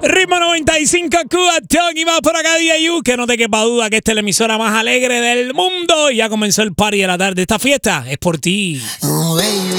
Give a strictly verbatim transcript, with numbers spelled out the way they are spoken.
Ritmo noventa y cinco, Cuba, y más por acá, D A U, que no te quepa duda que esta es la emisora más alegre del mundo. Y ya comenzó el party de la tarde. Esta fiesta es por ti. Oh, baby.